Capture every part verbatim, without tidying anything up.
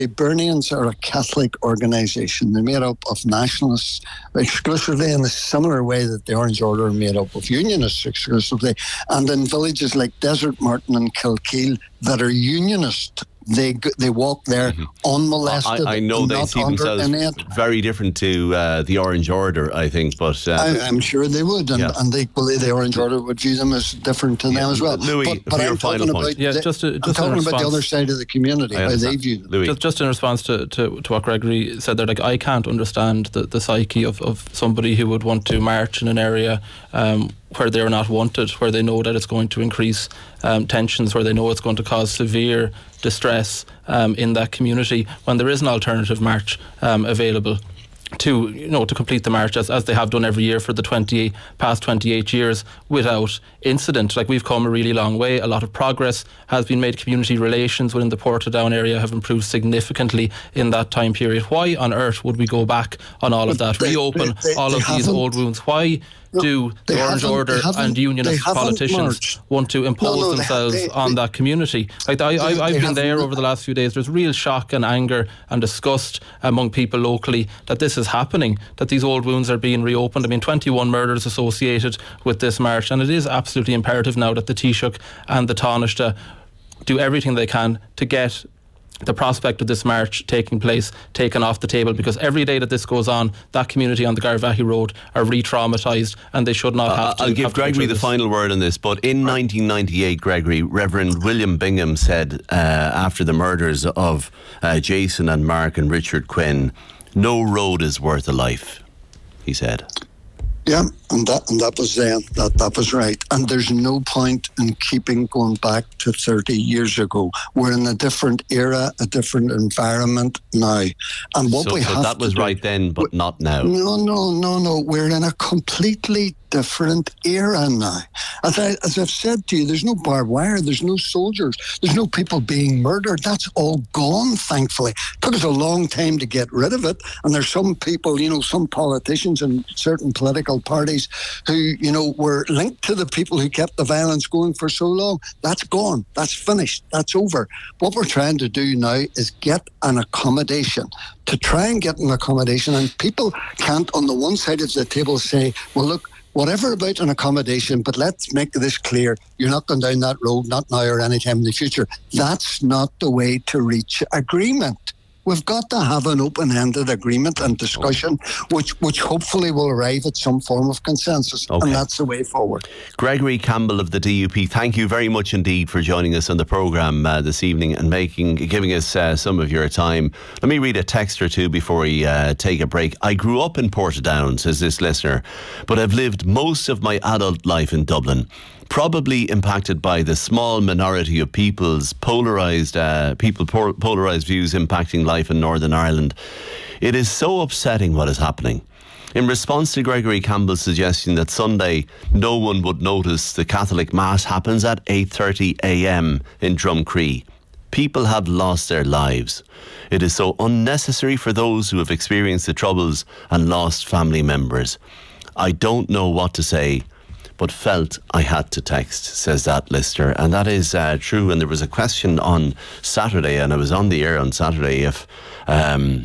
Hibernians are a Catholic organisation. They're made up of nationalists exclusively in a similar way that the Orange Order are made up of unionists exclusively. And in villages like Desert Martin and Kilkeel that are unionist, they they walk there mm-hmm. unmolested. I, I know they see themselves very different to uh, the Orange Order, I think, but uh, I, I'm sure they would, and, yeah. and equally the Orange Order would view them as different to yeah. them as well. Louis, but, but for your I'm final talking point, about yeah, the, just to, just I'm talking response, about the other side of the community, how they view them. Louis. Just, just in response to, to, to what Gregory said there, like I can't understand the, the psyche of, of somebody who would want to march in an area um, where they're not wanted, where they know that it's going to increase um, tensions, where they know it's going to cause severe distress um, in that community, when there is an alternative march um, available to, you know, to complete the march as, as they have done every year for the twenty past twenty-eight years without incident. Like, we've come a really long way. A lot of progress has been made. Community relations within the Portadown area have improved significantly in that time period. Why on earth would we go back on all of that, they, reopen they, they, all they of these old wounds? Why do they the Orange Order and unionist politicians marched. want to impose no, no, themselves they, they, on that community? Like, I, I, I've been there over the last few days. There's real shock and anger and disgust among people locally that this is happening, that these old wounds are being reopened. I mean, twenty-one murders associated with this march, and it is absolutely imperative now that the Taoiseach and the Taoiseach do everything they can to get the prospect of this march taking place taken off the table, because every day that this goes on, that community on the Garvaghey Road are re-traumatised, and they should not have uh, to. I'll give have Gregory the this. final word on this, but in right. nineteen ninety-eight, Gregory, Reverend William Bingham said uh, after the murders of uh, Jason and Mark and Richard Quinn, no road is worth a life, he said. Yeah, and that and that was then. That that was right. And there's no point in keeping going back to thirty years ago. We're in a different era, a different environment now. And what so, we so have that was to do, right then, but not now. No, no, no, no. We're in a completely different era now. As I as I've said to you, there's no barbed wire, there's no soldiers, there's no people being murdered. That's all gone, thankfully. It took us a long time to get rid of it. And there's some people, you know, some politicians and certain political parties who, you know, were linked to the people who kept the violence going for so long. That's gone. That's finished. That's over. What we're trying to do now is get an accommodation, to try and get an accommodation. And people can't, on the one side of the table, say, well, look, whatever about an accommodation, but let's make this clear. You're not going down that road, not now or any time in the future. That's not the way to reach agreement. We've got to have an open-ended agreement and discussion, which which hopefully will arrive at some form of consensus, okay. And that's the way forward. Gregory Campbell of the D U P, thank you very much indeed for joining us on the programme uh, this evening and making giving us uh, some of your time. Let me read a text or two before we uh, take a break. I grew up in Portadown, says this listener, but I've lived most of my adult life in Dublin. Probably impacted by the small minority of people's polarised uh, people por- polarised views impacting life in Northern Ireland. It is so upsetting what is happening. In response to Gregory Campbell's suggestion that Sunday no one would notice the Catholic Mass happens at eight thirty a m in Drumcree, people have lost their lives. It is so unnecessary for those who have experienced the troubles and lost family members. I don't know what to say, but felt I had to text, says that listener. And that is uh, true. And there was a question on Saturday, and I was on the air on Saturday, if um,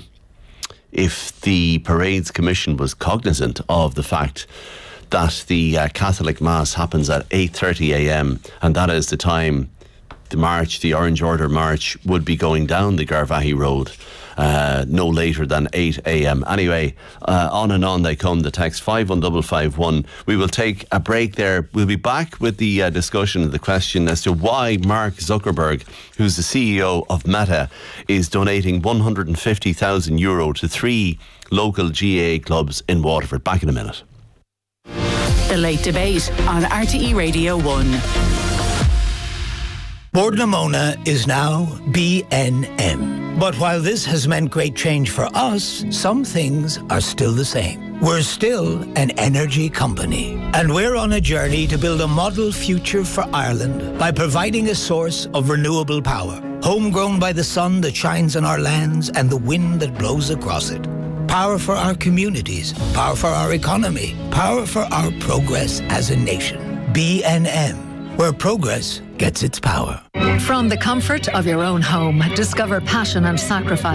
if the Parades Commission was cognizant of the fact that the uh, Catholic Mass happens at eight thirty a m, and that is the time the march, the Orange Order march, would be going down the Garvaghey Road. Uh, no later than eight a m. Anyway, uh, on and on they come, the text five one five five one. We will take a break there. We'll be back with the uh, discussion of the question as to why Mark Zuckerberg, who's the C E O of Meta, is donating one hundred fifty thousand euro to three local G A A clubs in Waterford. Back in a minute. The Late Debate on R T E Radio one. Bord na Móna is now B N M. But while this has meant great change for us, some things are still the same. We're still an energy company, and we're on a journey to build a model future for Ireland by providing a source of renewable power, homegrown by the sun that shines on our lands and the wind that blows across it. Power for our communities, power for our economy, power for our progress as a nation. B N M. where progress gets its power. From the comfort of your own home, discover passion and sacrifice